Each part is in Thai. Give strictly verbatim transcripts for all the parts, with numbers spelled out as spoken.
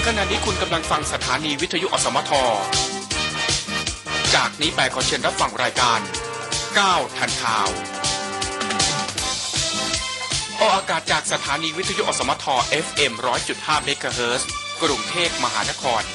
ขณะนี้คุณกำลังฟังสถานีวิทยุอสมทจากนี้ไปขอเชิญรับฟังรายการก้าวทันข่าวออกอากาศจากสถานีวิทยุอสมท เอฟ เอ็ม หนึ่งร้อยจุดห้า เมกะเฮิรตซ์กรุงเทพมหานคร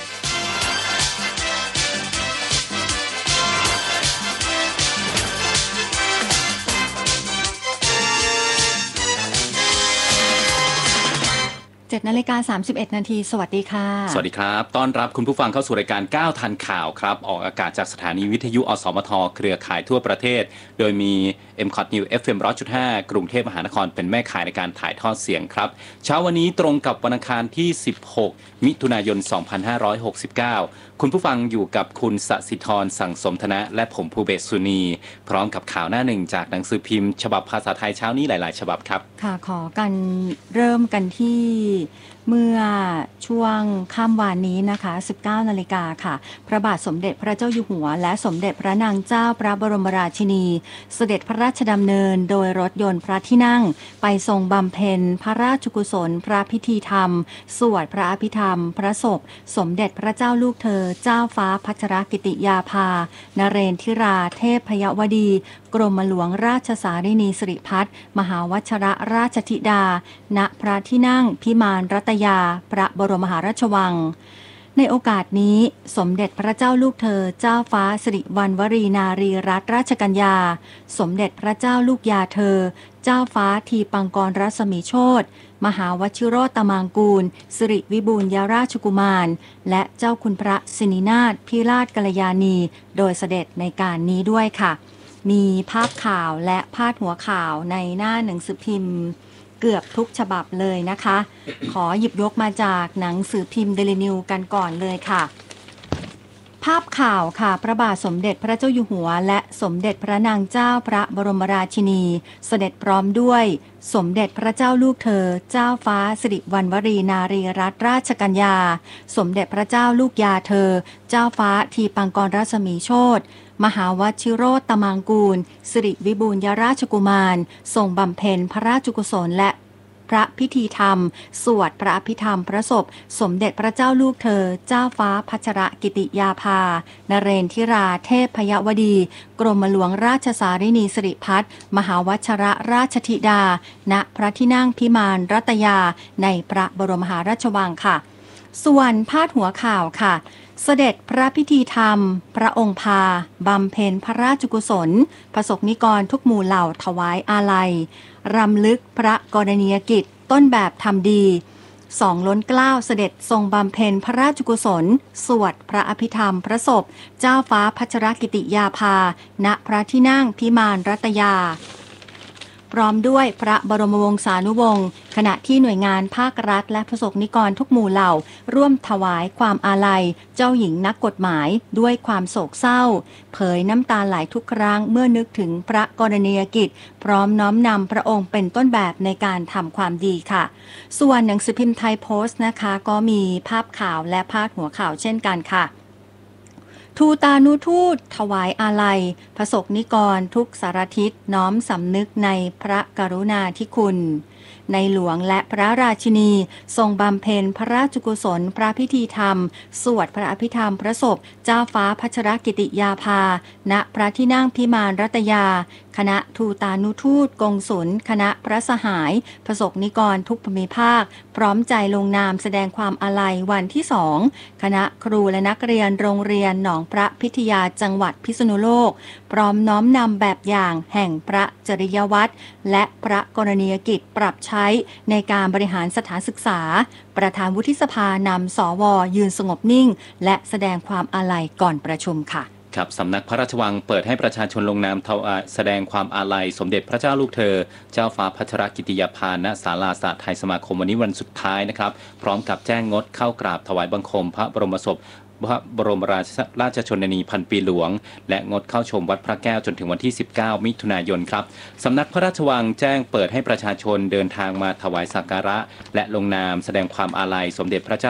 เจ็ดนาฬิกาสามสิบเอ็ดนาทีสวัสดีค่ะสวัสดีครับต้อนรับคุณผู้ฟังเข้าสู่รายการก้าวทันข่าวครับออกอากาศจากสถานีวิทยุอสมทเครือข่ายทั่วประเทศโดยมี เอ็ม คอท News เอฟ เอ็ม หนึ่งร้อยจุดห้า กรุงเทพมหานครเป็นแม่ข่ายในการถ่ายทอดเสียงครับเช้าวันนี้ตรงกับวันอังคารที่สิบหกมิถุนายนสองพันห้าร้อยหกสิบเก้าคุณผู้ฟังอยู่กับคุณสศิธรสั่งสมธนะและผมภูเบศสุนีพร้อมกับข่าวหน้าหนึ่งจากหนังสือพิมพ์ฉบับภาษาไทยเช้านี้หลายๆฉบับครับค่ะขอกันเริ่มกันที่เมื่อช่วงค่ำวานนี้นะคะสิบเก้านาฬิกาค่ะพระบาทสมเด็จพระเจ้าอยู่หัวและสมเด็จพระนางเจ้าพระบรมราชินีเสด็จพระราชดำเนินโดยรถยนต์พระที่นั่งไปทรงบำเพ็ญพระราชกุศลพระพิธีธรรมสวดพระอภิธรรมพระศพสมเด็จพระเจ้าลูกเธอเจ้าฟ้าพัชรกิติยาภานเรนทิราเทพพยวดีกรมหลวงราชสารินีสิริพัฒน์มหาวชรราชธิดาณพระที่นั่งพิมานรัตยาพระบรมมหาราชวังในโอกาสนี้สมเด็จพระเจ้าลูกเธอเจ้าฟ้าสิริวัณวรีนารีรัตนราชกัญญาสมเด็จพระเจ้าลูกยาเธอเจ้าฟ้าทีปังกรรัศมีโชติมหาวชิโรตมางกูลสิริวิบูลยราชกุมารและเจ้าคุณพระสินินาถพิราชกัลยาณีโดยเสด็จในการนี้ด้วยค่ะมีภาพข่าวและพาดหัวข่าวในหน้าหนังสือพิมพ์เกือบทุกฉบับเลยนะคะขอหยิบยกมาจากหนังสือพิมพ์เดลินิวกันก่อนเลยค่ะภาพข่าวค่ะพระบาทสมเด็จพระเจ้าอยู่หัวและสมเด็จพระนางเจ้าพระบรมราชินีเสด็จพร้อมด้วยสมเด็จพระเจ้าลูกเธอเจ้าฟ้าสิริวัณวรีนารีรัตนราชกัญญาสมเด็จพระเจ้าลูกยาเธอเจ้าฟ้าทีปังกรรัศมีโชติมหาวชิโรตมางกูลสิริวิบูลยราชกุมารทรงบำเพ็ญพระราชกุศลและพระพิธีธรรมสวดพระอภิธรรมพระศพสมเด็จพระเจ้าลูกเธอเจ้าฟ้าพัชรกิติยาภานเรนทิราเทพพยวดีกรมหลวงราชสารินีสิริพัฒน์มหาวชรราชธิดาณพระที่นั่งพิมานรัตยาในพระบรมมหาราชวังค่ะส่วนพาดหัวข่าวค่ะเสด็จพระพิธีธรรมพระองค์พาบำเพ็ญพระราชกุศลประสบนิกรทุกหมู่เหล่าถวายอาลัยรำลึกพระกรณียกิจต้นแบบทำดีสองล้นเกล้าเสด็จทรงบำเพ็ญพระราชกุศลสวดพระอภิธรรมพระศพเจ้าฟ้าพัชรกิติยาภาณพระที่นั่งพิมานรัตยาพร้อมด้วยพระบรมวงศานุวงศ์ขณะที่หน่วยงานภาครัฐและประสบนิกรทุกหมู่เหล่าร่วมถวายความอาลัยเจ้าหญิงนักกฎหมายด้วยความโศกเศร้าเผยน้ำตาไหลทุกครั้งเมื่อนึกถึงพระกรณียกิจพร้อมน้อมนำพระองค์เป็นต้นแบบในการทำความดีค่ะส่วนหนังสือพิมพ์ไทยโพสต์นะคะก็มีภาพข่าวและพาดหัวข่าวเช่นกันค่ะทูตานุทูตถวายอาลัยพระสงฆ์นิกรทุกสารทิศน้อมสำนึกในพระกรุณาธิคุณในหลวงและพระราชินีทรงบำเพ็ญพระราชกุศลพระพิธีธรรมสวดพระอภิธรรมพระศพเจ้าฟ้าพัชรกิติยาภาณพระที่นั่งพิมานรัตยาคณะทูตานุทูตกงสุลคณะพระสหายประสบนิกรทุกภูมิภาคพร้อมใจลงนามแสดงความอาลัยวันที่สองคณะครูและนักเรียนโรงเรียนหนองพระพิทยาจังหวัดพิษณุโลกพร้อมน้อมนำแบบอย่างแห่งพระจริยวัตรและพระกรณียกิจปรับใช้ในการบริหารสถานศึกษาประธานวุฒิสภานำสวยืนสงบนิ่งและแสดงความอาลัยก่อนประชุมค่ะครับสำนักพระราชวังเปิดให้ประชาชนลงนามแสดงความอาลัยสมเด็จพระเจ้าลูกเธอเจ้าฟ้าพัชรกิติยาภาณศาลาศาสตร์ไทยสมาคมวันนี้วันสุดท้ายนะครับพร้อมกับแจ้งงดเข้ากราบถวายบังคมพระบรมศพพระบรมราชราชชนนีพันปีหลวงและงดเข้าชมวัดพระแก้วจนถึงวันที่สิบเก้ามิถุนายนครับสำนักพระราชวังแจ้งเปิดให้ประชาชนเดินทางมาถวายสักการะและลงนามแสดงความอาลัยสมเด็จพระเจ้า